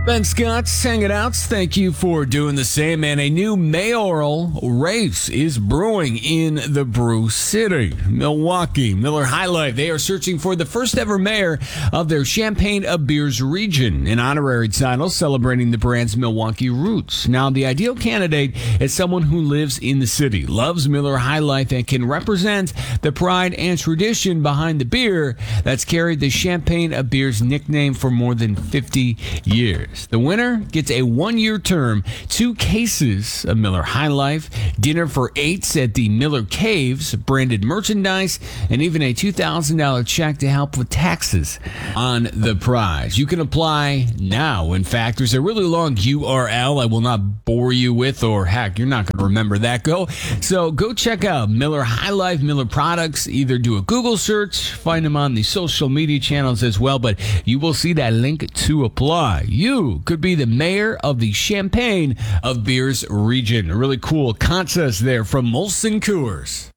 Ben Scott's hanging out. Thank you for doing the same. And a new mayoral race is brewing in the Brew City, Milwaukee. Miller High Life. They are searching for the first ever mayor of their Champagne of Beers region, an honorary title celebrating the brand's Milwaukee roots. Now, the ideal candidate is someone who lives in the city, loves Miller High Life, and can represent the pride and tradition behind the beer that's carried the Champagne of Beers nickname for more than 50 years. The winner gets a 1-year term, 2 cases of Miller High Life, dinner for 8s at the Miller Caves, branded merchandise, and even a $2,000 check to help with taxes on the prize. You can apply now. In fact, there's a really long URL I will not bore you with, or heck, you're not going to remember that. So go check out Miller High Life, Miller products. Either do a Google search, find them on the social media channels as well, but you will see that link to apply. You could be the mayor of the Champagne of Beers region. A really cool contest there from Molson Coors.